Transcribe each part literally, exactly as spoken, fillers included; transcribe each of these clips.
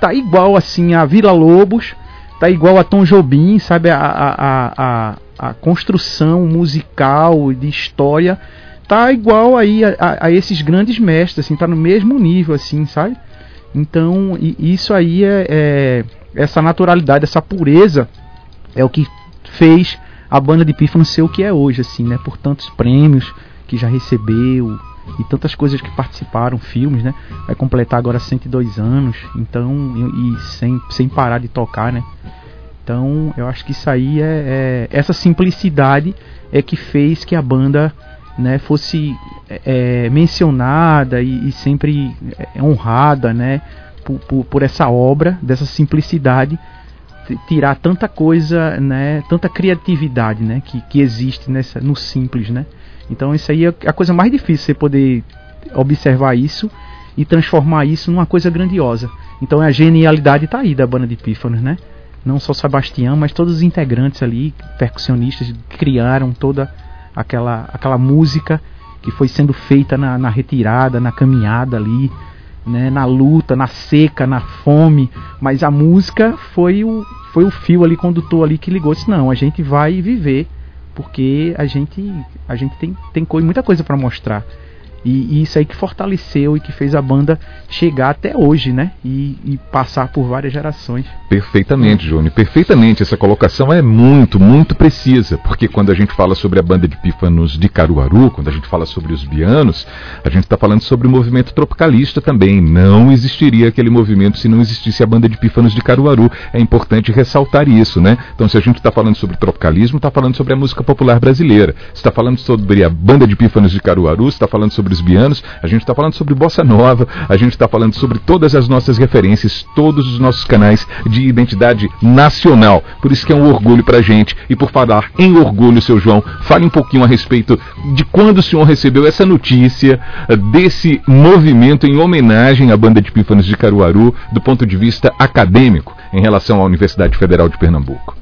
tá igual assim a Vila Lobos, tá igual a Tom Jobim, sabe? A, a, a, a construção musical de história tá igual aí a, a, a esses grandes mestres, assim, tá no mesmo nível, assim, sabe? Então, e, isso aí é, é essa naturalidade, essa pureza é o que fez a banda de Pífano ser o que é hoje, assim, né? Por tantos prêmios que já recebeu e tantas coisas que participaram, filmes, né? Vai completar agora cento e dois anos, então, e, e sem, sem parar de tocar, né? Então, eu acho que isso aí é, é essa simplicidade é que fez que a banda, né, fosse é, mencionada e, e sempre é, honrada, né, por, por, por essa obra, dessa simplicidade, t- tirar tanta coisa, né, tanta criatividade, né, que, que existe nessa, no simples, né. Então isso aí é a coisa mais difícil, você poder observar isso e transformar isso numa coisa grandiosa. Então a genialidade está aí da banda de Pífanos, né. Não só Sebastião, mas todos os integrantes ali, percussionistas, criaram toda aquela, aquela música que foi sendo feita na, na retirada, na caminhada ali, né, na luta, na seca, na fome, mas a música foi o, foi o fio ali, condutor ali que ligou, disse, não, a gente vai viver, porque a gente, a gente tem, tem coi- muita coisa para mostrar. E, e isso aí que fortaleceu e que fez a banda chegar até hoje, né? E, e passar por várias gerações. Perfeitamente, Júnior, perfeitamente. Essa colocação é muito, muito precisa, porque quando a gente fala sobre a banda de Pífanos de Caruaru, quando a gente fala sobre os bianos, a gente está falando sobre o movimento tropicalista também. Não existiria aquele movimento se não existisse a banda de Pífanos de Caruaru. É importante ressaltar isso, né? Então, se a gente está falando sobre tropicalismo, está falando sobre a música popular brasileira. Se está falando sobre a banda de Pífanos de Caruaru, se está falando sobre os bianos, a gente está falando sobre bossa nova, a gente está falando sobre todas as nossas referências, todos os nossos canais de identidade nacional. Por isso que é um orgulho pra gente. E por falar em orgulho, seu João, fale um pouquinho a respeito de quando o senhor recebeu essa notícia desse movimento em homenagem à banda de Pífanos de Caruaru, do ponto de vista acadêmico, em relação à Universidade Federal de Pernambuco.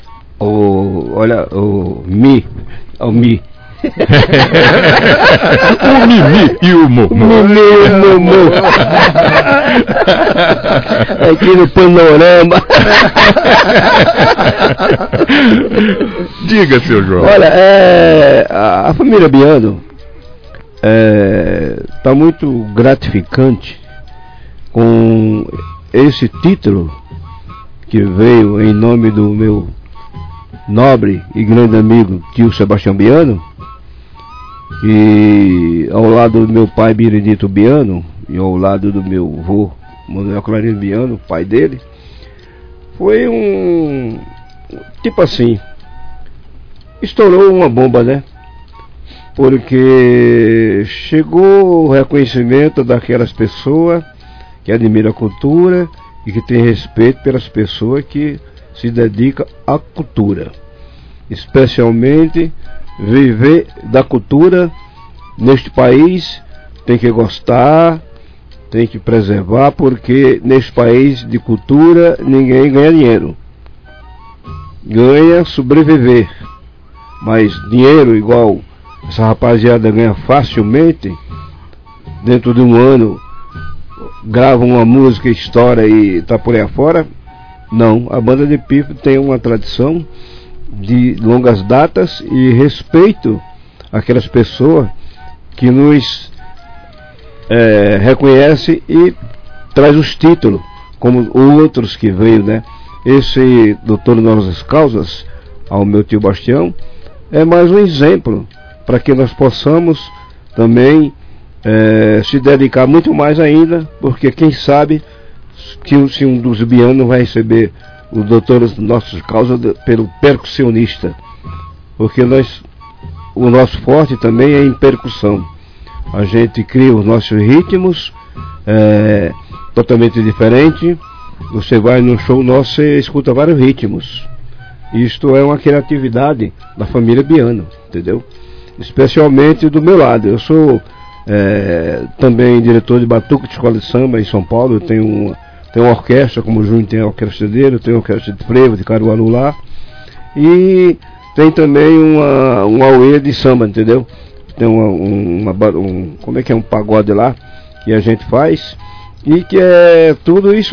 O, olha, o Mi, o Mi. O Mimi e o Momô. Mimi e o Momô. Aqui no panorama. Diga, seu João. Olha, é, a, a família Biano está é, muito gratificante com esse título que veio em nome do meu nobre e grande amigo tio Sebastião Biano, e ao lado do meu pai Benedito Biano e ao lado do meu avô Manuel Clarino Biano, pai dele, foi um tipo assim, estourou uma bomba, né? Porque chegou o reconhecimento daquelas pessoas que admiram a cultura e que tem respeito pelas pessoas que se dedicam à cultura, especialmente viver da cultura neste país. Tem que gostar, tem que preservar, porque neste país de cultura ninguém ganha dinheiro, ganha sobreviver, mas dinheiro igual essa rapaziada ganha facilmente, dentro de um ano grava uma música, estoura e tá por aí afora. Não, a banda de Pífano tem uma tradição de longas datas e respeito àquelas pessoas que nos é, reconhece e traz os títulos, como outros que veio, né? Esse doutor Nossas Causas, ao meu tio Bastião, é mais um exemplo para que nós possamos também é, se dedicar muito mais ainda, porque quem sabe que se um dos bianos vai receber o doutor Nossas Causas pelo percussionista, porque nós, o nosso forte também é em percussão. A gente cria os nossos ritmos é, totalmente diferente. Você vai num show nosso, você escuta vários ritmos. Isto é uma criatividade da família Biano, entendeu? Especialmente do meu lado. Eu sou é, também diretor de batuque de escola de samba em São Paulo. Eu tenho uma, tenho uma orquestra, como o Júnior tem a orquestra dele, eu tenho a orquestra de frevo, de Caruaru lá. E tem também uma, um auê de samba, entendeu? Tem uma, uma, uma um, como é que é, um pagode lá, que a gente faz. E que é tudo isso